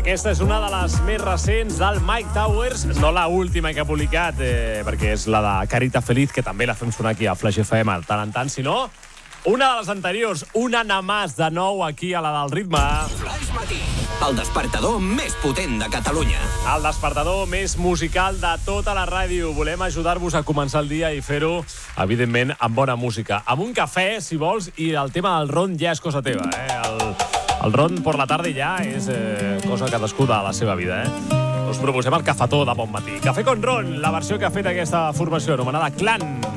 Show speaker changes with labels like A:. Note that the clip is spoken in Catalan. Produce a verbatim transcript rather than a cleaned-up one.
A: Aquesta és una de les més recents del Mike Towers, no la última que ha publicat, eh, perquè és la de Carita Feliz, que també la fem sonar aquí a Flash F M tant en tant, sinó una de les anteriors, una namàs de nou aquí a la del ritme.
B: Flash Matí, el despertador més potent de Catalunya.
A: El despertador més musical de tota la ràdio. Volem ajudar-vos a començar el dia i fer-ho, evidentment, amb bona música. Amb un cafè, si vols, i el tema del ron ja és cosa teva, eh? El, el ron per la tarda ja és eh, cosa cadascuna a la seva vida, eh? Us proposem el cafetó de bon matí. Cafè con ron, la versió que ha fet aquesta formació anomenada Clan.